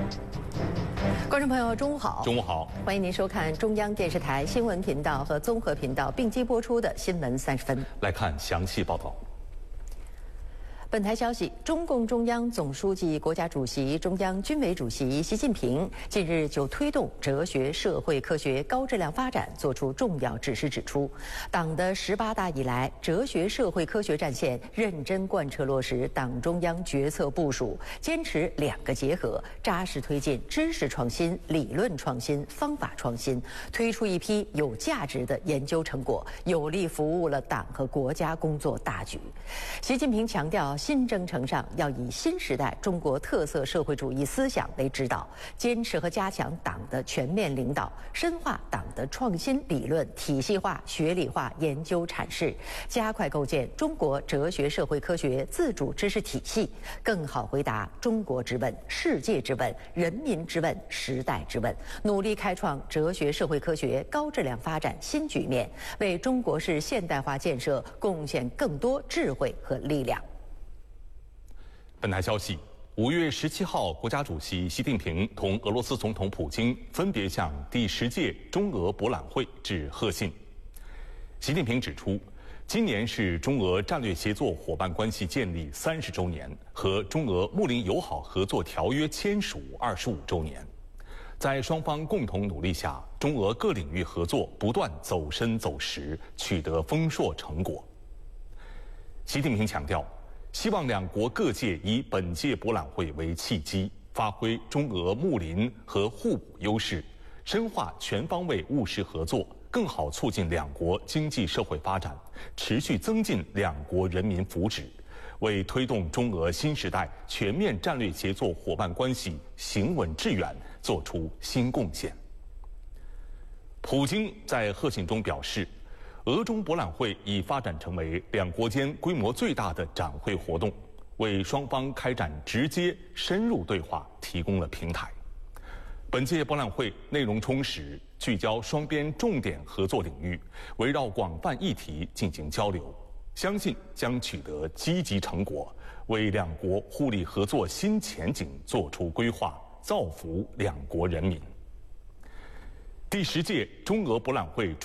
观众朋友，中午好！ 中午好， 欢迎您收看中央电视台新闻频道和综合频道并机播出的《新闻30分》。 来看详细报道。 本台消息，中共中央总书记、国家主席、中央军委主席习近平近日就推动哲学社会科学高质量发展作出重要指示，指出，党的18大以来，哲学社会科学战线认真贯彻落实党中央决策部署，坚持两个结合，扎实推进知识创新、理论创新、方法创新，推出一批有价值的研究成果，有力服务了党和国家工作大局。习近平强调，新征程上要以新时代中国特色社会主义思想为指导，坚持和加强党的全面领导，深化党的创新理论体系化、学理化研究阐释，加快构建中国哲学社会科学自主知识体系，更好回答中国之问、世界之问、人民之问、时代之问，努力开创哲学社会科学高质量发展新局面，为中国式现代化建设贡献更多智慧和力量。 本台消息，5月17号，国家主席习近平同俄罗斯总统普京分别向第10届中俄博览会致贺信。习近平指出，今年是中俄战略协作伙伴关系建立30周年和中俄睦邻友好合作条约签署25周年。在双方共同努力下，中俄各领域合作不断走深走实，取得丰硕成果。习近平强调，希望两国各界以本届博览会为契机，发挥中俄睦邻和互补优势，深化全方位务实合作，更好促进两国经济社会发展，持续增进两国人民福祉，为推动中俄新时代全面战略协作伙伴关系行稳致远作出新贡献。普京在贺信中表示，俄中博览会已发展成为两国间规模最大的展会活动，为双方开展直接深入对话提供了平台。本届博览会内容充实，聚焦双边重点合作领域，围绕广泛议题进行交流，相信将取得积极成果，为两国互利合作新前景作出规划，造福两国人民。第10届中俄博览会